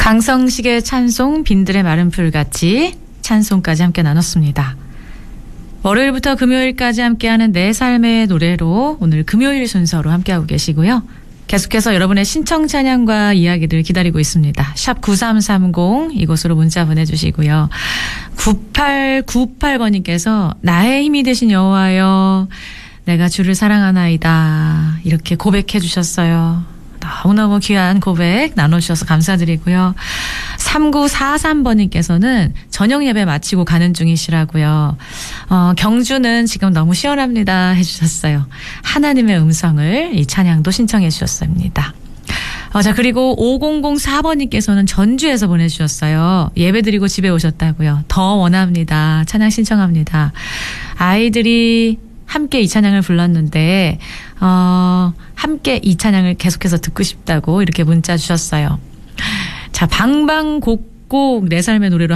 강성식의 찬송, 빈들의 마른 풀같이 찬송까지 함께 나눴습니다. 월요일부터 금요일까지 함께하는 내 삶의 노래로 오늘 금요일 순서로 함께하고 계시고요. 계속해서 여러분의 신청 찬양과 이야기들 기다리고 있습니다. 샵 9330 이곳으로 문자 보내주시고요. 9898번님께서 나의 힘이 되신 여호와여 내가 주를 사랑하나이다 이렇게 고백해 주셨어요. 너무너무 귀한 고백 나눠주셔서 감사드리고요. 3943번님께서는 저녁 예배 마치고 가는 중이시라고요. 경주는 지금 너무 시원합니다 해주셨어요. 하나님의 음성을 이 찬양도 신청해 주셨습니다. 자, 그리고 5004번님께서는 전주에서 보내주셨어요. 예배 드리고 집에 오셨다고요. 더 원합니다. 찬양 신청합니다. 아이들이 함께 이 찬양을 불렀는데 함께 이 찬양을 계속해서 듣고 싶다고 이렇게 문자 주셨어요. 자, 방방곡곡 내 삶의 노래로